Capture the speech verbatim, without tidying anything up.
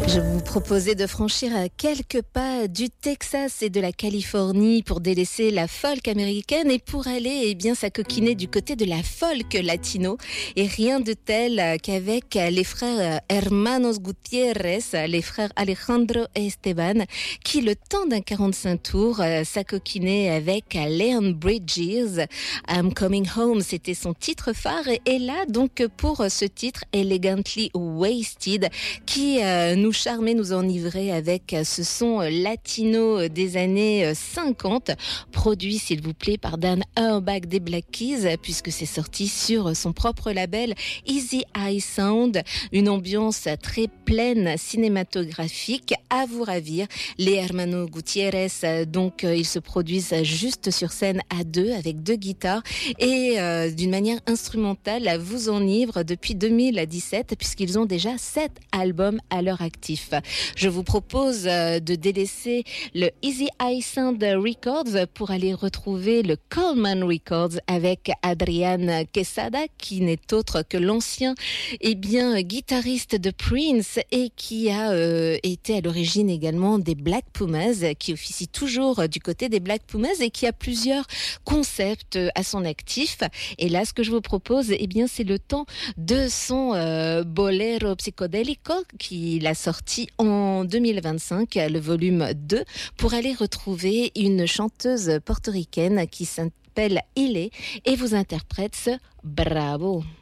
Je vous proposais de franchir quelques pas du Texas et de la Californie pour délaisser la folk américaine et pour aller eh bien s'acoquiner du côté de la folk latino. Et rien de tel qu'avec les frères Hermanos Gutiérrez, les frères Alejandro et Esteban, qui le temps d'un quarante-cinq tours s'acoquinaient avec Leon Bridges. I'm Coming Home, c'était son titre phare. Et là donc pour ce titre Elegantly Wasted qui euh, nous charmer, nous enivrer avec ce son latino des années cinquante, produit s'il vous plaît par Dan Auerbach des Black Keys, puisque c'est sorti sur son propre label Easy Eye Sound, une ambiance très pleine cinématographique à vous ravir. Les Hermanos Gutiérrez, donc ils se produisent juste sur scène à deux avec deux guitares et euh, d'une manière instrumentale vous enivre depuis deux mille dix-sept puisqu'ils ont déjà sept albums à leur actif. Je vous propose de délaisser le Easy Eye Sound Records pour aller retrouver le Coleman Records avec Adrian Quesada, qui n'est autre que l'ancien eh bien, guitariste de Prince et qui a euh, été à l'origine également des Black Pumas, qui officie toujours du côté des Black Pumas et qui a plusieurs concepts à son actif. Et là, ce que je vous propose, eh bien, c'est le temps de son euh, Bolero Psicodélico qu'il a sorti en deux mille vingt-cinq, le volume deux, pour aller retrouver une chanteuse portoricaine qui s'appelle Ile et vous interprète ce Bravo.